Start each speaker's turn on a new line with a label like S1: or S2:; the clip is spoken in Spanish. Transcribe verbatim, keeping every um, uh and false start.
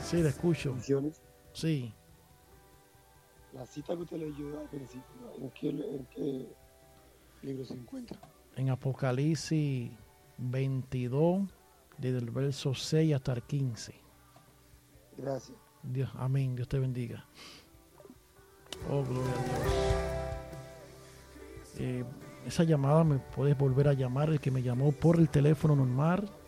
S1: Sí, le escucho.
S2: Bendiciones.
S1: Sí,
S2: La cita que usted leyó al principio, ¿en qué, en qué libro se encuentra?
S1: en Apocalipsis veintidós, desde el verso seis hasta el quince.
S2: Gracias.
S1: Dios, amén. Dios te bendiga. Oh, gloria a Dios. Eh, esa llamada me puedes volver a llamar, el que me llamó por el teléfono normal,